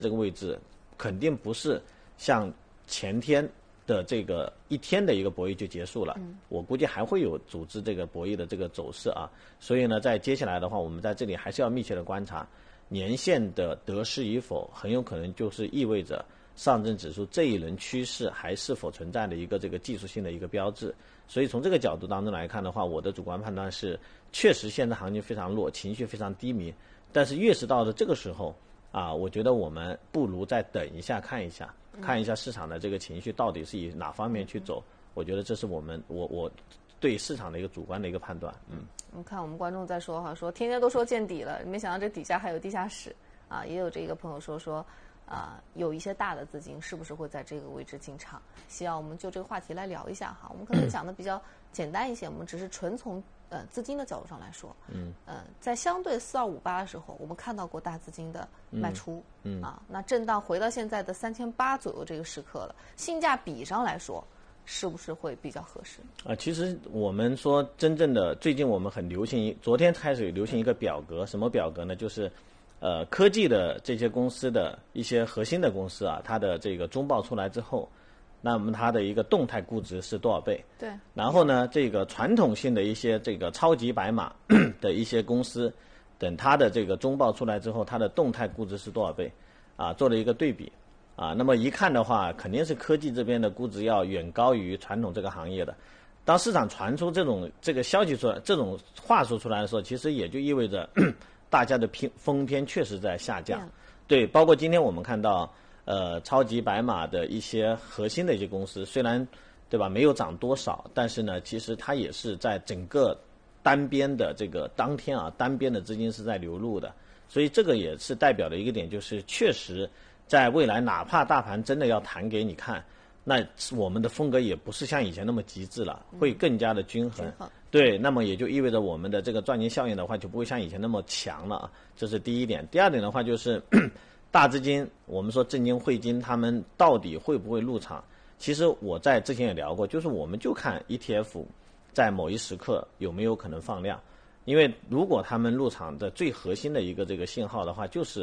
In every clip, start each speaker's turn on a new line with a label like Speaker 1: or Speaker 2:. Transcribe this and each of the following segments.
Speaker 1: 这个位置肯定不是像前天的这个一天的一个博弈就结束了，我估计还会有组织这个博弈的这个走势啊。所以呢，在接下来的话，我们在这里还是要密切的观察年线的得失与否，很有可能就是意味着上证指数这一轮趋势还是否存在的一个这个技术性的一个标志。所以从这个角度当中来看的话，我的主观判断是，确实现在行情非常弱，情绪非常低迷，但是越是到了这个时候啊，我觉得我们不如再等一下，看一下市场的这个情绪到底是以哪方面去走。我觉得这是我对市场的一个主观的一个判断。
Speaker 2: 我们看我们观众在说哈，说天天都说见底了，没想到这底下还有地下室啊。也有这个朋友说有一些大的资金是不是会在这个位置进场？希望我们就这个话题来聊一下哈。我们可能讲的比较简单一些，我们只是纯从资金的角度上来说，在相对4258的时候，我们看到过大资金的卖出，那震荡回到现在的3800左右这个时刻了，性价比上来说，是不是会比较合适？
Speaker 1: 其实我们说真正的最近我们很流行，昨天开始流行一个表格，什么表格呢？就是科技的这些公司的一些核心的公司啊，它的这个中报出来之后，那么它的一个动态估值是多少倍？
Speaker 2: 对。
Speaker 1: 然后呢，这个传统性的一些这个超级白马的一些公司，等它的这个中报出来之后，它的动态估值是多少倍？啊，做了一个对比。那么一看的话，肯定是科技这边的估值要远高于传统这个行业的。当市场传出这个消息出来，这种话术出来的时候，其实也就意味着大家的风偏确实在下降。对，包括今天我们看到超级白马的一些核心的一些公司，虽然对吧没有涨多少，但是呢，其实它也是在整个单边的这个当天啊，单边的资金是在流入的。所以这个也是代表的一个点，就是确实在未来哪怕大盘真的要弹给你看，那我们的风格也不是像以前那么极致了，会更加的均衡。对，那么也就意味着我们的这个赚钱效应的话，就不会像以前那么强了啊。这是第一点。第二点的话就是大资金，我们说证金汇金他们到底会不会入场？其实我在之前也聊过，就是我们就看 ETF 在某一时刻有没有可能放量，因为如果他们入场的最核心的一个这个信号的话，就是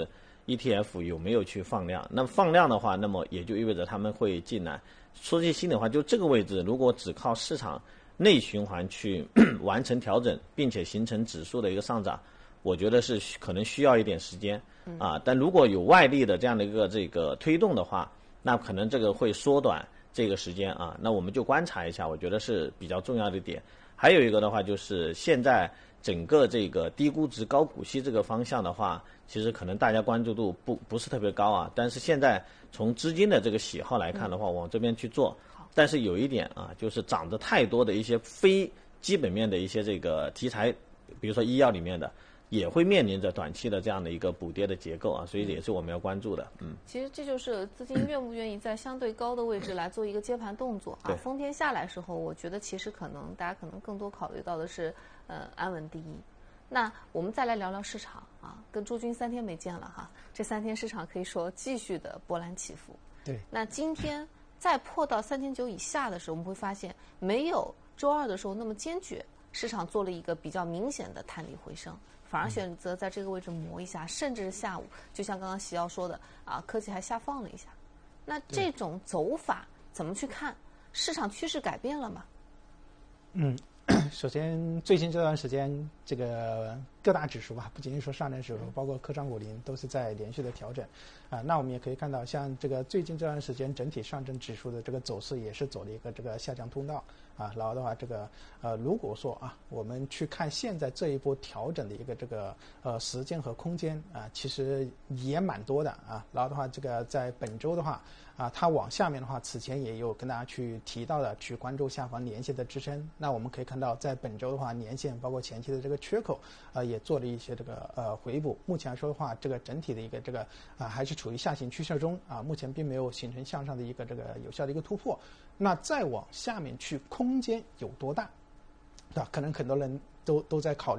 Speaker 1: ETF 有没有去放量。那么放量的话，那么也就意味着他们会进来。说句心里话，就这个位置，如果只靠市场内循环去完成调整，并且形成指数的一个上涨，我觉得是可能需要一点时间啊。但如果有外力的这样的一个这个推动的话，那可能这个会缩短这个时间啊。那我们就观察一下，我觉得是比较重要的点。还有一个的话，就是现在整个这个低估值高股息这个方向的话，其实可能大家关注度不是特别高啊。但是现在从资金的这个喜好来看的话，往这边去做。但是有一点啊，就是涨得太多的一些非基本面的一些这个题材，比如说医药里面的，也会面临着短期的这样的一个补跌的结构啊，所以也是我们要关注的。
Speaker 2: 其实这就是资金愿不愿意在相对高的位置来做一个接盘动作啊。风天下来的时候，我觉得其实大家可能更多考虑到的是安稳第一。那我们再来聊聊市场啊，跟朱军3天没见了哈，这3天市场可以说继续的波澜起伏。
Speaker 3: 对，
Speaker 2: 那今天再破到3900以下的时候，我们会发现没有周二的时候那么坚决，市场做了一个比较明显的探底回升，反而选择在这个位置磨一下，甚至是下午，就像刚刚席耀说的啊，科技还下放了一下。那这种走法怎么去看？市场趋势改变了吗？
Speaker 3: 首先最近这段时间，这个各大指数吧，不仅仅说上证指数，包括科创五零都是在连续的调整啊。那我们也可以看到，像这个最近这段时间，整体上证指数的这个走势也是走了一个这个下降通道啊。然后的话，这个如果说啊，我们去看现在这一波调整的一个这个时间和空间啊，其实也蛮多的啊。然后的话，这个在本周的话啊，它往下面的话，此前也有跟大家去提到的，去关注下方年线的支撑。那我们可以看到，在本周的话，年线包括前期的这个缺口也做了一些这个回补。目前来说的话，这个整体的一个这个还是处于下行趋势中啊，目前并没有形成向上的一个这个有效的一个突破。那再往下面去，空间有多大？对吧？可能很多人都在考虑，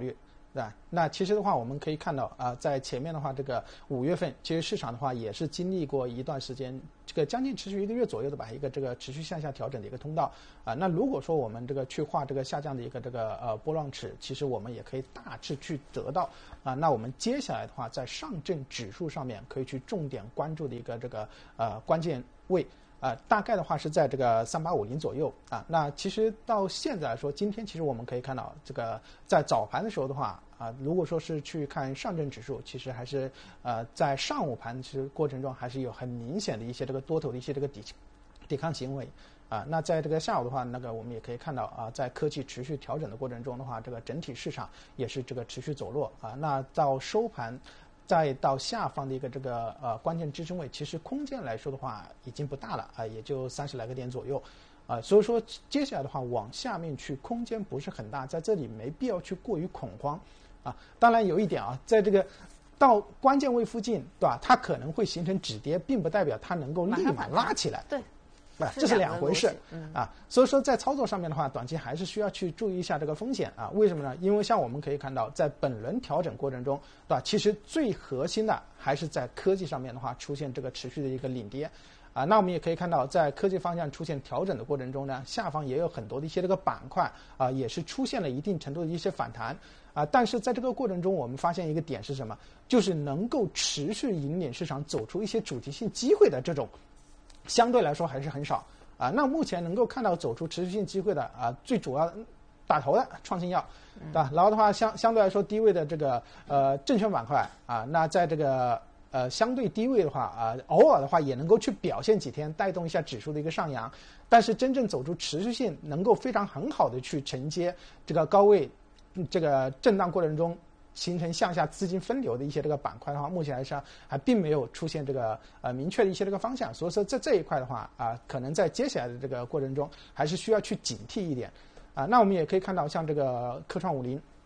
Speaker 3: 对吧？那其实的话，我们可以看到在前面的话，这个5月份，其实市场的话也是经历过一段时间，这个将近持续1个月左右的吧，一个这个持续向下调整的一个通道那如果说我们这个去画这个下降的一个这个波浪尺，其实我们也可以大致去得到那我们接下来的话，在上证指数上面可以去重点关注的一个这个关键位。大概的话是在这个3850左右那其实到现在来说，今天其实我们可以看到，这个在早盘的时候的话如果说是去看上证指数，其实还是在上午盘其实过程中还是有很明显的一些这个多头的一些这个抵抗行为那在这个下午的话，那个我们也可以看到在科技持续调整的过程中的话，这个整体市场也是这个持续走弱那到收盘。再到下方的一个这个关键支撑位，其实空间来说的话已经不大了也就30来个点左右所以说接下来的话往下面去空间不是很大，在这里没必要去过于恐慌当然有一点在这个到关键位附近，对吧？它可能会形成止跌，并不代表它能够立马拉起来。
Speaker 2: 对。
Speaker 3: 这是两回事所以说在操作上面的话，短期还是需要去注意一下这个风险为什么呢？因为像我们可以看到，在本轮调整过程中，对吧？其实最核心的还是在科技上面的话出现这个持续的一个领跌那我们也可以看到，在科技方向出现调整的过程中呢，下方也有很多的一些这个板块也是出现了一定程度的一些反弹但是在这个过程中，我们发现一个点是什么？就是能够持续引领市场走出一些主题性机会的这种。相对来说还是很少那目前能够看到走出持续性机会的最主要打头的创新药对吧？然后的话相对来说低位的这个证券板块那在这个相对低位的话偶尔的话也能够去表现几天，带动一下指数的一个上扬，但是真正走出持续性，能够非常很好的去承接这个高位这个震荡过程中形成向下资金分流的一些这个板块的话，目前来说还并没有出现这个明确的一些这个方向，所以说在这一块的话可能在接下来的这个过程中还是需要去警惕一点那我们也可以看到，像这个科创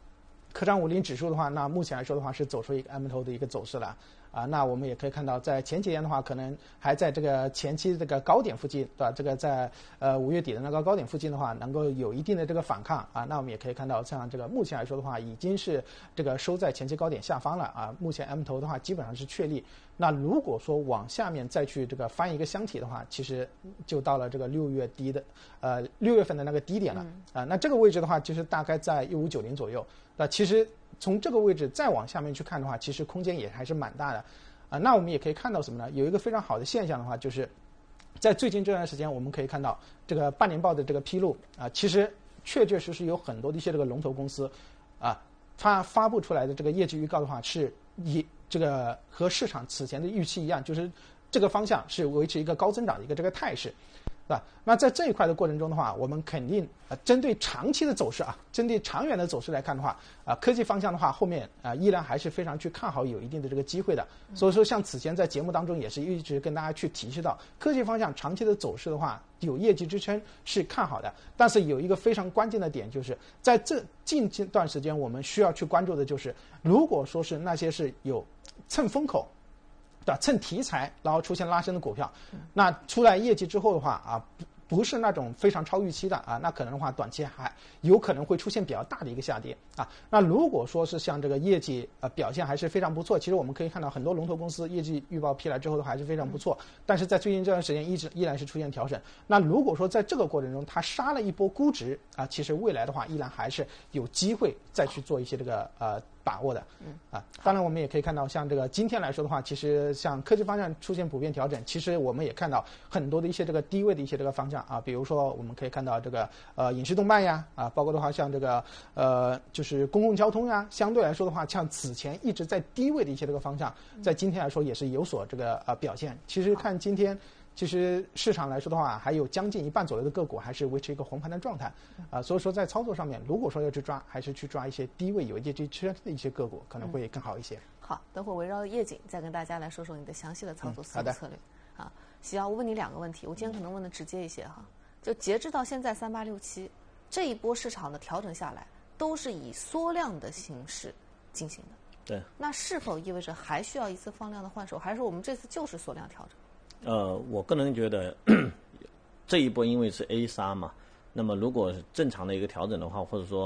Speaker 3: 50指数的话，那目前来说的话是走出一个 M 头的一个走势了那我们也可以看到，在前几天的话，可能还在这个前期这个高点附近，对吧？这个在5月底的那个高点附近的话，能够有一定的这个反抗那我们也可以看到，像这个目前来说的话，已经是这个收在前期高点下方了目前 M 头的话基本上是确立。那如果说往下面再去这个翻一个箱体的话，其实就到了这个6月份的那个低点了那这个位置的话，其实大概在1590左右。那其实从这个位置再往下面去看的话，其实空间也还是蛮大的那我们也可以看到什么呢？有一个非常好的现象的话，就是在最近这段时间，我们可以看到这个半年报的这个披露其实确确实实有很多的一些这个龙头公司它发布出来的这个业绩预告的话，是以这个和市场此前的预期一样，就是这个方向是维持一个高增长的一个这个态势。是吧？那在这一块的过程中的话，我们肯定针对长期的走势针对长远的走势来看的话科技方向的话，后面依然还是非常去看好，有一定的这个机会的。所以说，像此前在节目当中也是一直跟大家去提示到，科技方向长期的走势的话，有业绩支撑是看好的。但是有一个非常关键的点，就是在这近段时间，我们需要去关注的就是，如果说是那些是有蹭风口。对吧？蹭题材然后出现拉升的股票那出来业绩之后的话不是那种非常超预期的那可能的话短期还有可能会出现比较大的一个下跌那如果说是像这个业绩表现还是非常不错，其实我们可以看到很多龙头公司业绩预报批来之后的话还是非常不错，但是在最近这段时间依然是出现调整。那如果说在这个过程中它杀了一波估值其实未来的话依然还是有机会再去做一些这个把握的当然我们也可以看到，像这个今天来说的话，其实像科技方向出现普遍调整，其实我们也看到很多的一些这个低位的一些这个方向比如说我们可以看到这个影视动漫呀包括的话像这个就是公共交通呀，相对来说的话，像此前一直在低位的一些这个方向，在今天来说也是有所这个表现。其实看今天。其实市场来说的话，还有将近一半左右的个股还是维持一个红盘的状态所以说在操作上面，如果说要去抓，还是去抓一些低位有业绩支撑的一些个股，可能会更好一些。
Speaker 2: 好，等会儿围绕业绩再跟大家来说说你的详细的操作思路策略喜瑶，我问你2个问题，我今天可能问的直接一些就截至到现在3867这一波市场的调整下来，都是以缩量的形式进行的。
Speaker 1: 对，
Speaker 2: 那是否意味着还需要一次放量的换手，还是说我们这次就是缩量调整？
Speaker 1: 我个人觉得这一波因为是 A 杀嘛，那么如果正常的一个调整的话，或者说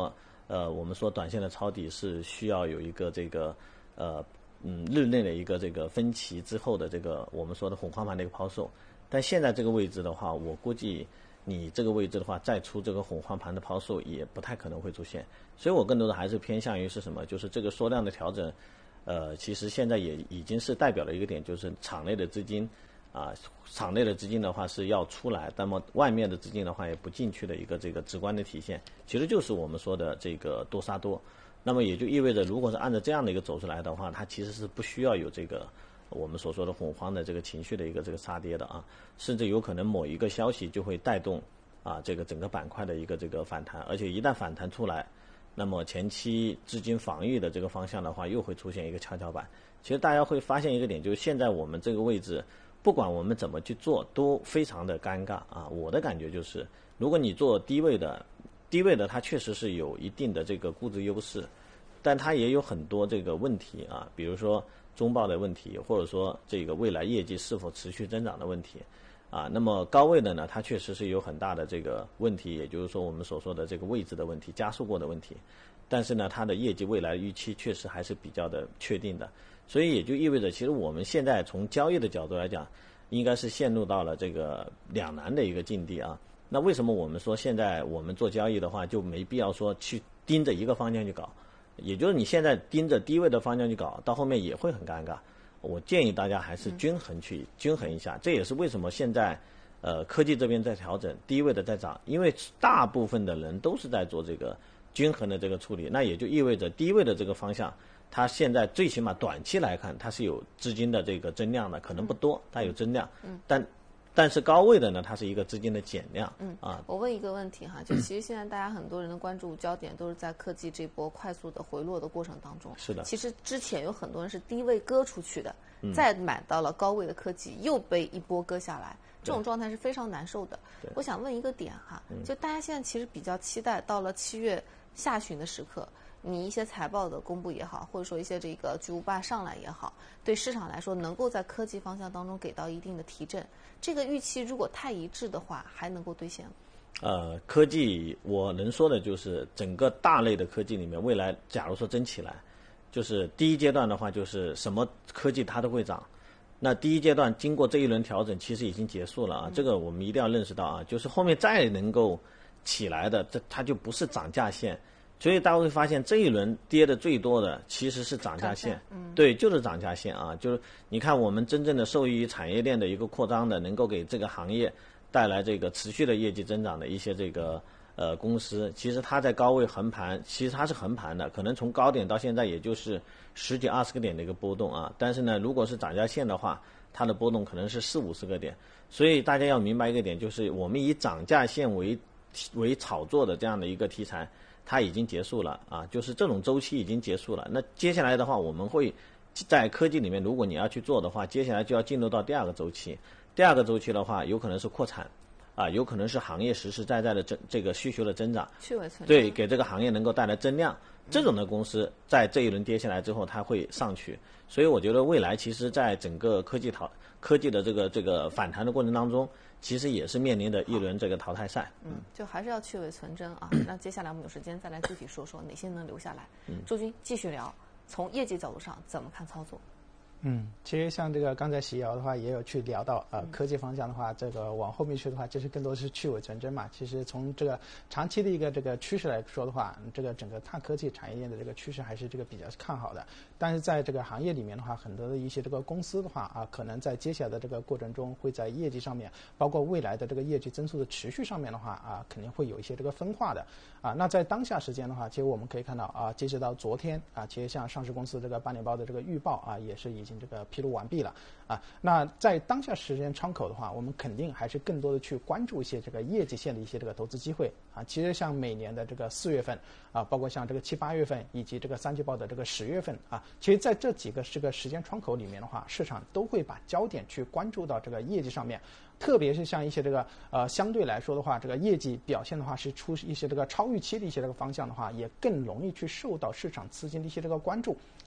Speaker 1: 我们说短线的抄底是需要有一个这个日内的一个这个分歧之后的这个我们说的恐慌盘的一个抛售。但现在这个位置的话，我估计你这个位置的话，再出这个恐慌盘的抛售也不太可能会出现。所以我更多的还是偏向于是什么？就是这个缩量的调整，其实现在也已经是代表了一个点，就是场内的资金。场内的资金的话是要出来，那么外面的资金的话也不进去的一个这个直观的体现，其实就是我们说的这个多杀多。那么也就意味着，如果是按照这样的一个走出来的话，它其实是不需要有这个我们所说的恐慌的这个情绪的一个这个杀跌的啊，甚至有可能某一个消息就会带动这个整个板块的一个这个反弹，而且一旦反弹出来，那么前期资金防御的这个方向的话，又会出现一个跷跷板。其实大家会发现一个点，就是现在我们这个位置。不管我们怎么去做，都非常的尴尬啊！我的感觉就是，如果你做低位的它确实是有一定的这个估值优势，但它也有很多这个问题啊，比如说中报的问题，或者说这个未来业绩是否持续增长的问题啊。那么高位的呢，它确实是有很大的这个问题，也就是说我们所说的这个位置的问题、加速过的问题。但是呢，它的业绩未来预期确实还是比较的确定的。所以也就意味着，其实我们现在从交易的角度来讲，应该是陷入到了这个两难的一个境地啊。那为什么我们说现在我们做交易的话，就没必要说去盯着一个方向去搞？也就是你现在盯着低位的方向去搞，到后面也会很尴尬。我建议大家还是均衡一下。这也是为什么现在科技这边在调整，低位的在涨，因为大部分的人都是在做这个均衡的这个处理，那也就意味着低位的这个方向。它现在最起码短期来看，它是有资金的这个增量的，可能不多，它有增量，但是高位的呢，它是一个资金的减量。
Speaker 2: 我问一个问题哈，就其实现在大家很多人的关注焦点都是在科技这波快速的回落的过程当中。
Speaker 1: 是的。
Speaker 2: 其实之前有很多人是低位割出去的，再买到了高位的科技，又被一波割下来，这种状态是非常难受的。我想问一个点哈，就大家现在其实比较期待到了7月下旬的时刻。你一些财报的公布也好，或者说一些这个巨无霸上来也好，对市场来说能够在科技方向当中给到一定的提振，这个预期如果太一致的话，还能够兑现吗？
Speaker 1: 科技我能说的就是整个大类的科技里面，未来假如说真起来，就是第一阶段的话，就是什么科技它都会涨。那第一阶段经过这一轮调整，其实已经结束了啊，这个我们一定要认识到啊，就是后面再能够起来的，它就不是涨价线。所以大家会发现，这一轮跌的最多的其实是涨价线，对，就是涨价线啊。就是你看，我们真正的受益于产业链的一个扩张的，能够给这个行业带来这个持续的业绩增长的一些这个公司，其实它在高位横盘，其实它是横盘的，可能从高点到现在也就是10几20个点的一个波动啊。但是呢，如果是涨价线的话，它的波动可能是40、50个点。所以大家要明白一个点，就是我们以涨价线为炒作的这样的一个题材。它已经结束了啊，就是这种周期已经结束了。那接下来的话，我们会在科技里面，如果你要去做的话，接下来就要进入到第二个周期。第二个周期的话，有可能是扩产，有可能是行业实实在在的这个需求的增长，
Speaker 2: 去尾存
Speaker 1: 对，给这个行业能够带来增量。这种的公司在这一轮跌下来之后，它会上去。所以我觉得未来其实在整个科技的这个反弹的过程当中，其实也是面临的一轮这个淘汰赛。
Speaker 2: 就还是要去伪存真啊。那接下来我们有时间再来具体说说哪些能留下来。周军继续聊，从业绩角度上怎么看操作？
Speaker 3: 其实像这个刚才习瑶的话也有去聊到科技方向的话，这个往后面去的话，就是更多是去伪存真嘛。其实从这个长期的一个这个趋势来说的话，这个整个大科技产业链的这个趋势还是这个比较看好的。但是在这个行业里面的话，很多的一些这个公司的话可能在接下来的这个过程中，会在业绩上面，包括未来的这个业绩增速的持续上面的话肯定会有一些这个分化的那在当下时间的话，其实我们可以看到截止到昨天其实像上市公司这个8年报的这个预报也是已经这个披露完毕了那在当下时间窗口的话，我们肯定还是更多的去关注一些这个业绩线的一些这个投资机会其实像每年的这个4月份包括像这个7、8月份以及这个3季报的这个10月份其实在这几个这个时间窗口里面的话，市场都会把焦点去关注到这个业绩上面。特别是像一些这个相对来说的话，这个业绩表现的话是出一些这个超预期的一些这个方向的话，也更容易去受到市场资金的一些这个关注。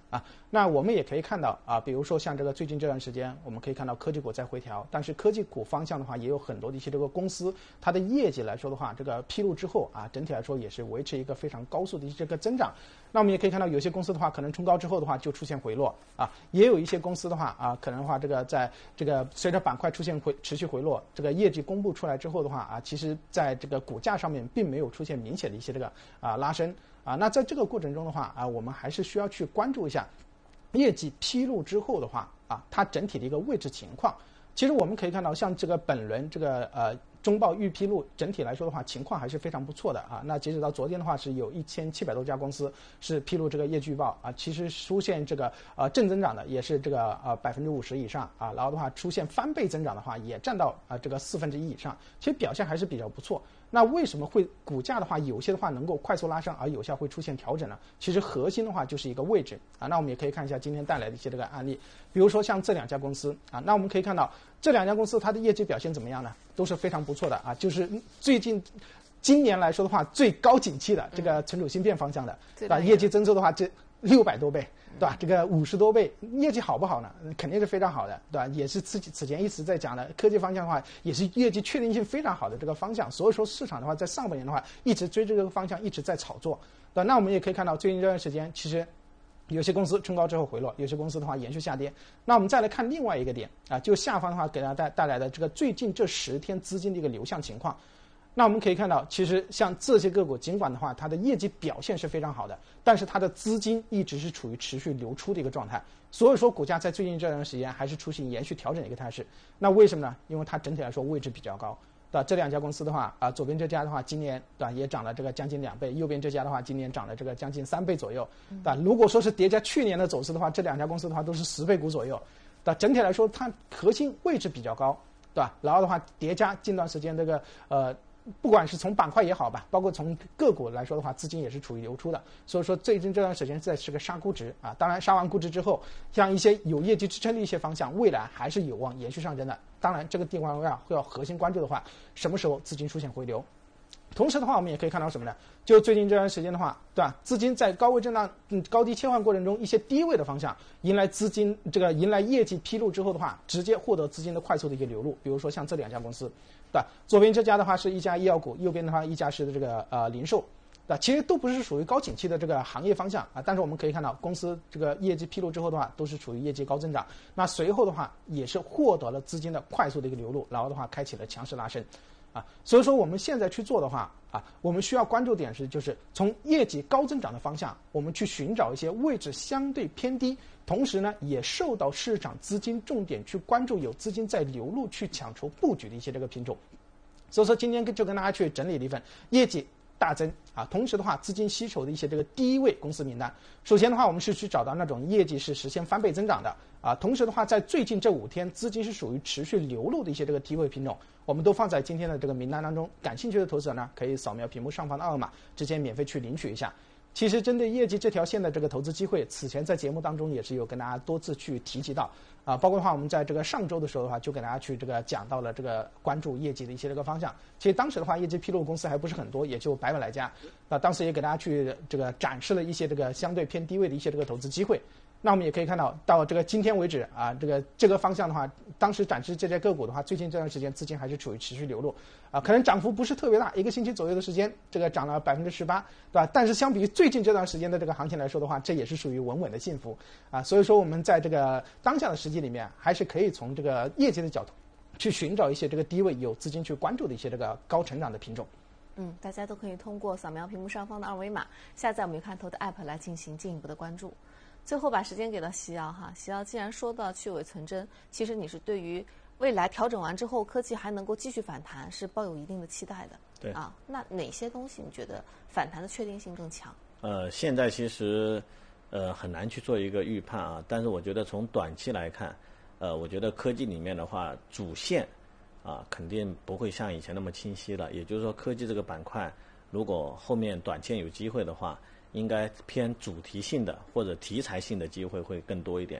Speaker 3: 那我们也可以看到比如说像这个最近这段时间，我们可以看到科技股在回调，但是科技股方向的话，也有很多的一些这个公司，它的业绩来说的话，这个披露之后整体来说也是维持一个非常高速的这个增长。那我们也可以看到，有些公司的话，可能冲高之后的话就出现回落也有一些公司的话可能的话这个在这个随着板块出现持续回落，这个业绩公布出来之后的话其实在这个股价上面并没有出现明显的一些这个拉升那在这个过程中的话我们还是需要去关注一下业绩披露之后的话它整体的一个位置情况。其实我们可以看到，像这个本轮这个中报预披露，整体来说的话，情况还是非常不错的那截止到昨天的话，是有1700多家公司是披露这个业绩预报其实出现这个正增长的也是这个50%以上然后的话出现翻倍增长的话，也占到这个1/4以上，其实表现还是比较不错。那为什么会股价的话，有些的话能够快速拉升，而有些会出现调整呢？其实核心的话就是一个位置那我们也可以看一下今天带来的一些这个案例，比如说像这2家公司那我们可以看到这2家公司它的业绩表现怎么样呢？都是非常不错的就是最近今年来说的话，最高景气的这个存储芯片方向的对吧？业绩增速的话，这600多倍。对吧？这个50多倍，业绩好不好呢？肯定是非常好的，对吧？也是此前一直在讲的科技方向的话，也是业绩确定性非常好的这个方向。所以说市场的话，在上半年的话，一直追这个方向，一直在炒作。对吧？那我们也可以看到，最近这段时间，其实有些公司冲高之后回落，有些公司的话延续下跌。那我们再来看另外一个点就下方的话给大家带来的这个最近这10天资金的一个流向情况。那我们可以看到，其实像这些个股，尽管的话它的业绩表现是非常好的，但是它的资金一直是处于持续流出的一个状态，所以说股价在最近这段时间还是出现延续调整的一个态势。那为什么呢？因为它整体来说位置比较高，对吧？这2家公司的话左边这家的话今年对吧也涨了这个将近2倍，右边这家的话今年涨了这个将近3倍左右，对吧？如果说是叠加去年的走势的话，这2家公司的话都是10倍股左右，对吧？整体来说它核心位置比较高，对吧？然后的话叠加近段时间这个不管是从板块也好吧，包括从个股来说的话，资金也是处于流出的，所以说最近这段时间是个杀估值当然杀完估值之后，像一些有业绩支撑的一些方向，未来还是有望延续上升的。当然这个地方要核心关注的话，什么时候资金出现回流。同时的话，我们也可以看到什么呢？就最近这段时间的话，对吧？资金在高位震荡、高低切换过程中，一些低位的方向迎来业绩披露之后的话，直接获得资金的快速的一个流入。比如说像这2家公司，对吧？左边这家的话是一家医药股，右边的话一家是这个零售，对吧？其实都不是属于高景气的这个行业方向但是我们可以看到公司这个业绩披露之后的话，都是处于业绩高增长。那随后的话也是获得了资金的快速的一个流入，然后的话开启了强势拉升。所以说我们现在去做的话我们需要关注点就是从业绩高增长的方向，我们去寻找一些位置相对偏低，同时呢也受到市场资金重点去关注，有资金在流入去抢筹布局的一些这个品种。所以说今天就跟大家去整理了一份业绩大增同时的话资金吸筹的一些这个低位公司名单。首先的话，我们是去找到那种业绩是实现翻倍增长的同时的话在最近这5天资金是属于持续流入的一些这个低位品种，我们都放在今天的这个名单当中。感兴趣的投资者呢，可以扫描屏幕上方的2维码，直接免费去领取一下。其实针对业绩这条线的这个投资机会，此前在节目当中也是有跟大家多次去提及到包括的话我们在这个上周的时候的话就给大家去这个讲到了这个关注业绩的一些这个方向。其实当时的话业绩披露公司还不是很多，也就100来家当时也给大家去这个展示了一些这个相对偏低位的一些这个投资机会。那我们也可以看到这个今天为止这个方向的话，当时展示这些个股的话，最近这段时间资金还是处于持续流入可能涨幅不是特别大，1个星期左右的时间这个涨了18%对吧？但是相比于最近这段时间的这个行情来说的话，这也是属于稳稳的幸福所以说我们在这个当下的时机里面，还是可以从这个业绩的角度去寻找一些这个低位有资金去关注的一些这个高成长的品种。
Speaker 2: 大家都可以通过扫描屏幕上方的2维码，下载我们看头的 app 来进行进一步的关注。最后把时间给到西瑶西瑶既然说到去伪存真，其实你是对于未来调整完之后科技还能够继续反弹是抱有一定的期待的。
Speaker 1: 对
Speaker 2: 那哪些东西你觉得反弹的确定性更强？
Speaker 1: 现在其实很难去做一个预判但是我觉得从短期来看我觉得科技里面的话主线肯定不会像以前那么清晰了。也就是说科技这个板块如果后面短线有机会的话，应该偏主题性的或者题材性的机会会更多一点。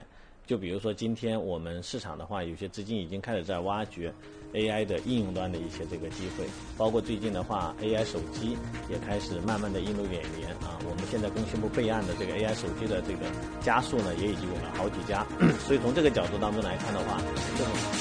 Speaker 1: 就比如说今天我们市场的话，有些资金已经开始在挖掘 AI 的应用端的一些这个机会，包括最近的话 AI 手机也开始慢慢的映入眼帘啊。我们现在工信部备案的这个 AI 手机的这个家数呢，也已经有了好几家，所以从这个角度当中来看的话，这种